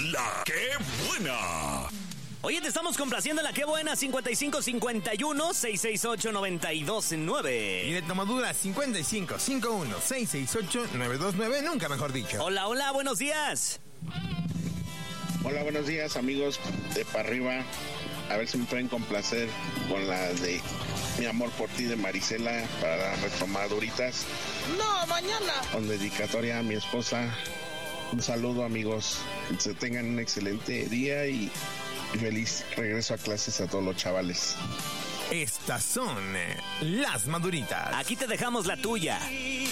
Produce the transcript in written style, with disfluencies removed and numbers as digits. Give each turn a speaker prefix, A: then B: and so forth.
A: La ¡Qué Buena!
B: Oye, te estamos complaciendo en La Qué Buena, 5551-668-929.
C: Y de Tomadura, 5551-668-929, nunca mejor dicho.
B: Hola, hola, buenos días.
D: Hola, buenos días, amigos de Pa' Arriba. A ver si me pueden complacer con la de Mi amor por ti de Marisela para las retomaduritas.
E: No, mañana.
D: Con dedicatoria a mi esposa. Un saludo, amigos. Que se tengan un excelente día y feliz regreso a clases a todos los chavales.
C: Estas son las Maduritas.
B: Aquí te dejamos la tuya.